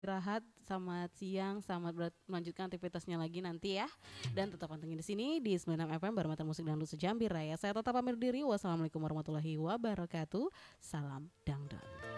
istirahat, selamat siang, selamat melanjutkan aktivitasnya lagi nanti ya. Dan tetap pantengin di sini di 96 FM Barometer Musik Dangdut Sejambi Raya. Saya tetap pamit diri. Wassalamualaikum warahmatullahi wabarakatuh. Salam dangdut.